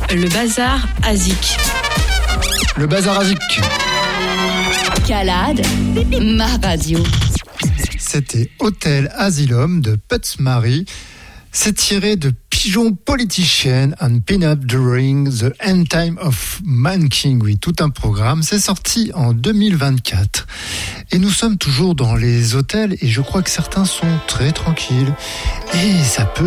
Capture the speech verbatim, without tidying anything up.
Le Bazar Azik. Le Bazar Azik. Calade, ma radio. C'était Hôtel Asylum de Putz Marie. C'est tiré de Pigeon Politician and Pin-Up During the End Time of Man King. Oui, tout un programme. C'est sorti en deux mille vingt-quatre. Et nous sommes toujours dans les hôtels et je crois que certains sont très tranquilles. Et ça peut